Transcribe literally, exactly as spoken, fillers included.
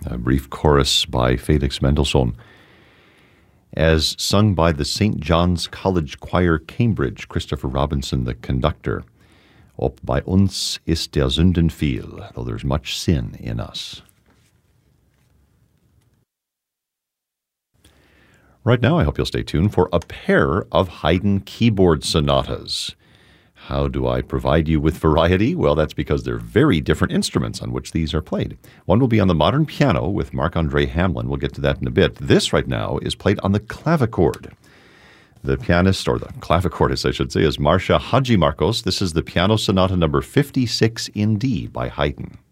a brief chorus by Felix Mendelssohn, as sung by the Saint John's College Choir, Cambridge, Christopher Robinson, the conductor. Ob bei uns ist der Sünden viel, though there's much sin in us. Right now, I hope you'll stay tuned for a pair of Haydn keyboard sonatas. How do I provide you with variety? Well, that's because they're very different instruments on which these are played. One will be on the modern piano with Marc-André Hamelin. We'll get to that in a bit. This right now is played on the clavichord. The pianist, or the clavicordist, I should say, is Marcia Hadjimarkos. This is the piano sonata number fifty-six in D by Haydn.